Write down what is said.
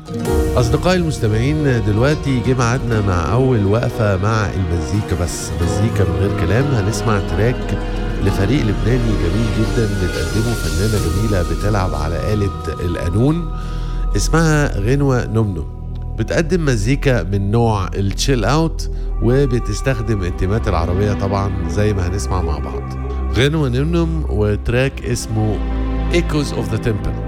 أصدقائي المستمعين، دلوقتي جه ميعادنا مع أول وقفة مع المزيكا، بس مزيكا من غير كلام. هنسمع تراك لفريق لبناني جميل جدا بتقدمه فنانة جميلة بتلعب على آلة القانون، اسمها غنوة نمنم. بتقدم مزيكا من نوع التشيل اوت، وبتستخدم التيمات العربية طبعا زي ما هنسمع مع بعض. غنوة نمنم وتراك اسمه Echoes of the Temple.